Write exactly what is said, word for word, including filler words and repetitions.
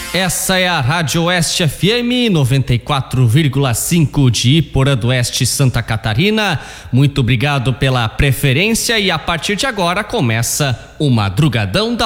Essa é a Rádio Oeste F M noventa e quatro vírgula cinco de Iporã do Oeste, Santa Catarina. Muito obrigado pela preferência e a partir de agora começa o Madrugadão da